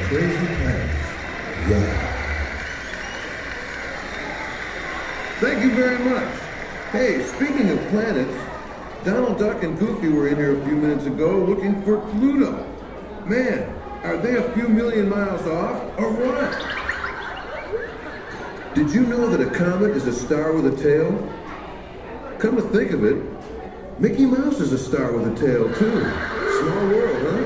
Crazy Planets. Yeah. Thank you very much. Hey, speaking of planets, Donald Duck and Goofy were in here a few minutes ago looking for Pluto. Man, are they a few million miles off, or what? Did you know that a comet is a star with a tail? Come to think of it, Mickey Mouse is a star with a tail, too. Small world, huh?